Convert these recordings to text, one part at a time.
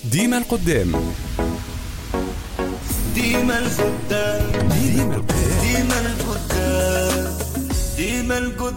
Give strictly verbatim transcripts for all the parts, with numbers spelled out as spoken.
ديما القدام ديما القدام ديما القدام ديما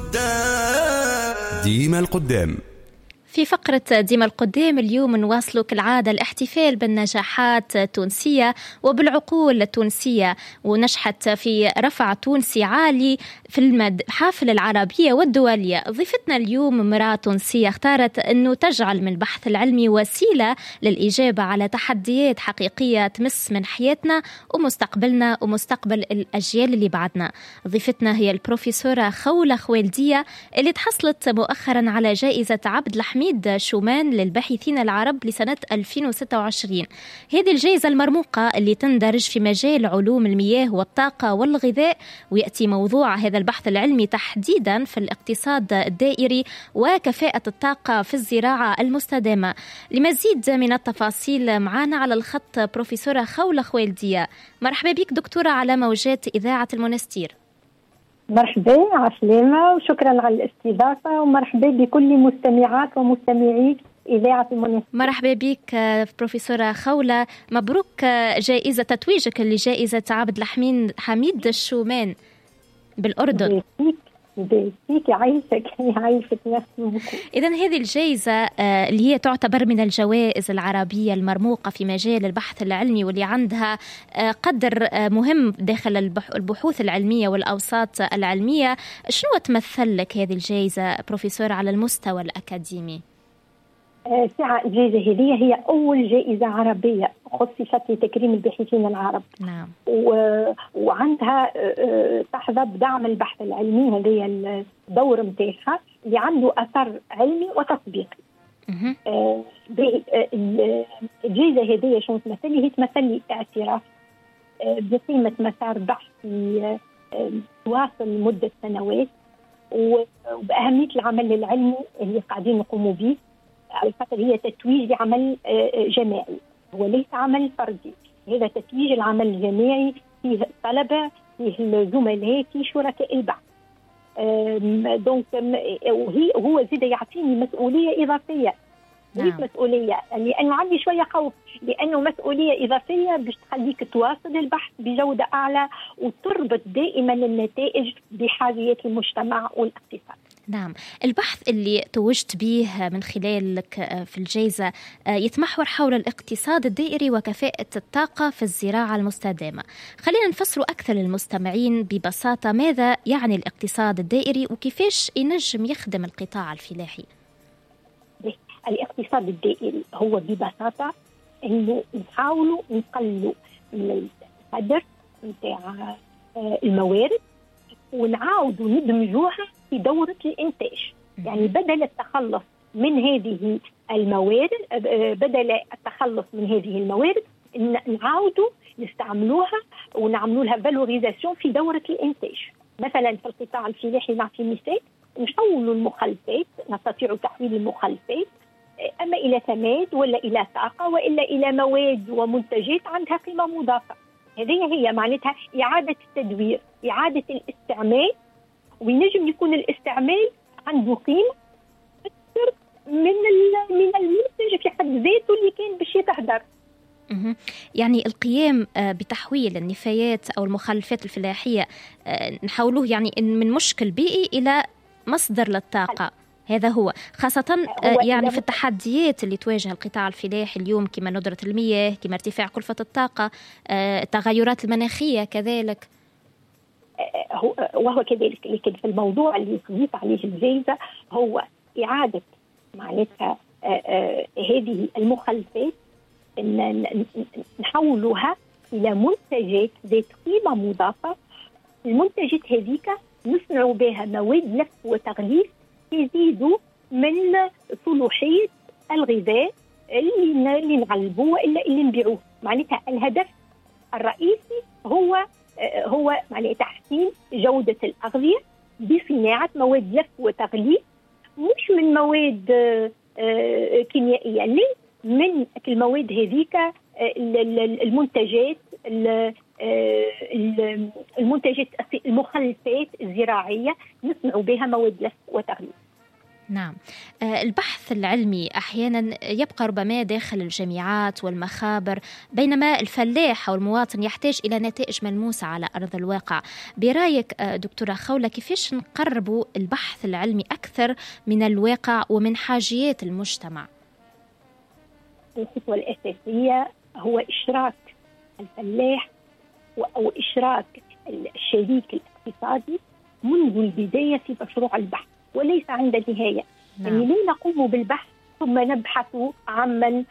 القدام ديما القدام. في فقرة ديما القدام اليوم نواصل كالعادة الاحتفال بالنجاحات التونسية وبالعقول التونسية، ونشحت في رفع تونسي عالي في المحافل العربية والدولية. ضيفتنا اليوم امرأة تونسية اختارت أنه تجعل من البحث العلمي وسيلة للإجابة على تحديات حقيقية تمس من حياتنا ومستقبلنا ومستقبل الأجيال اللي بعدنا. ضيفتنا هي البروفيسورة خولة خويلدية اللي تحصلت مؤخرا على جائزة عبد الحميد شومان للباحثين العرب لسنة ألفين وستة وعشرين. هذه الجائزة المرموقة اللي تندرج في مجال علوم المياه والطاقة والغذاء، ويأتي موضوع هذا البحث العلمي تحديدا في الاقتصاد الدائري وكفاءة الطاقة في الزراعة المستدامة. لمزيد من التفاصيل معنا على الخط بروفيسورة خولة خويلدية. مرحبا بك دكتورة على موجات إذاعة المنستير. مرحبا عسلامة وشكرا على الاستضافة، ومرحبا بكل مستمعات ومستمعي إذاعة المنستير. مرحبا بك بروفيسورة خولة، مبروك جائزة تتويجك لجائزة عبد الحميد الشومان بالأردن. بيتيك يعيشك يعيشك نفسك. إذن هذه الجائزة اللي هي تعتبر من الجوائز العربية المرموقة في مجال البحث العلمي، واللي عندها قدر مهم داخل البحوث العلمية والأوساط العلمية، شنو تمثل لك هذه الجائزة بروفيسور على المستوى الأكاديمي؟ ساعة الجائزة هذه هي أول جائزة عربية خصصت لتكريم الباحثين العرب. نعم. و... وعندها تحظى بدعم البحث العلمي، هذه الدور متاعها اللي عنده أثر علمي وتطبيقي. آه الجائزة هذه شنو تمثل لي؟ هي تمثل لي اعتراف آه بقيمة مسار بحثي آه واصل مدة سنوات، وبأهمية العمل العلمي اللي قاعدين نقوموا به، على خاطر هي تتويج لعمل جماعي، هو ليس عمل فردي. هذا تتويج العمل الجماعي، فيه الطلبة، فيه الزملاء، فيه شركاء البحث. دونك وهي هو زيد يعطيني مسؤولية إضافية. ليش مسؤولية؟ لأنه عندي شوية خوف، لأنه مسؤولية إضافية باش تخليك تواصل البحث بجودة أعلى وتربط دائما النتائج بحاجيات المجتمع والاقتصاد. نعم. البحث اللي توجت به من خلالك في الجائزة يتمحور حول الاقتصاد الدائري وكفاءة الطاقة في الزراعة المستدامة. خلينا نفسر أكثر للمستمعين ببساطة ماذا يعني الاقتصاد الدائري وكيفاش ينجم يخدم القطاع الفلاحي. الاقتصاد الدائري هو ببساطة إنه نحاولوا نقللوا من القدر نتاع الموارد ونعاودوا ندمجوها في دورة الإنتاج. يعني بدل التخلص من هذه الموارد بدل التخلص من هذه الموارد نعاودوا نستعملوها ونعملوا لها فالوريزاسيون في دورة الإنتاج. مثلا في القطاع الفلاحي نعطي مثال، نحولوا المخلفات، نستطيع تحويل المخلفات أما إلى سماد ولا إلى طاقة وإلا إلى مواد ومنتجات عندها قيمة مضافة. هذه هي معناتها إعادة التدوير، إعادة الاستعمال، وينجم يكون الاستعمال عنده قيمة أكثر من من المنتج في حد ذاته اللي كان باش يتهدر. يعني القيام بتحويل النفايات أو المخلفات الفلاحية نحوله يعني من مشكل بيئي إلى مصدر للطاقة. هذا هو خاصة هو يعني في التحديات اللي تواجه القطاع الفلاحي اليوم، كما ندرة المياه، كما ارتفاع كلفة الطاقة، التغيرات المناخية كذلك. وهو كذلك. لكن في الموضوع اللي صنيت عليه الجائزة هو إعادة معناتها هذه المخلفات نحولها إلى منتجات ذات قيمة مضافة. المنتجات هذيك نصنع بها مواد لف وتغليف يزيدوا من صلوحية الغذاء اللي اللي نغلبوه وإلا اللي نبيعوه. معناتها الهدف الرئيسي هو هو معناتها تحسين جودة الأغذية بصناعة مواد لف وتغليف، مش من مواد كيميائية، ليه من المواد هذيك المنتجات المنتجات المخلفات الزراعية نصنع بها مواد لف وتغليف. نعم. البحث العلمي أحيانا يبقى ربما داخل الجامعات والمخابر، بينما الفلاح أو المواطن يحتاج إلى نتائج ملموسة على أرض الواقع. برأيك دكتورة خولة، كيفاش نقربوا البحث العلمي أكثر من الواقع ومن حاجيات المجتمع؟ الخطوة الأساسية هو إشراك الفلاح أو إشراك الشريك الاقتصادي منذ البداية في مشروع البحث وليس عند النهاية. نعم. يعني لا نقوم بالبحث ثم نبحث عمن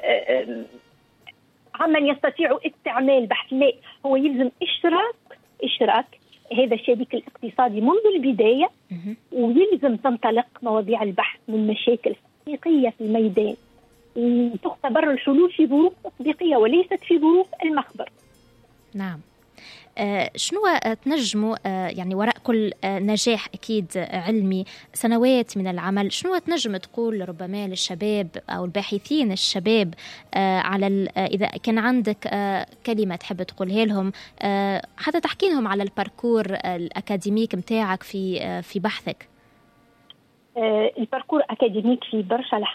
عمن يستطيع استعمال بحث، لا، هو يلزم إشراك إشراك هذا الشريك الاقتصادي منذ البداية، ويلزم تنطلق مواضيع البحث من مشاكل حقيقية في الميدان وتختبر الحلول في ظروف تطبيقية وليست في ظروف المخبر. نعم. آه شنو تنجموا آه يعني وراء كل آه نجاح أكيد علمي سنوات من العمل، شنو تنجم تقول ربما للشباب أو الباحثين الشباب آه على آه إذا كان عندك آه كلمة تحب تقولها لهم آه حتى تحكي لهم على الباركور الأكاديميك متاعك في آه في بحثك؟ آه الباركور أكاديميك في برشا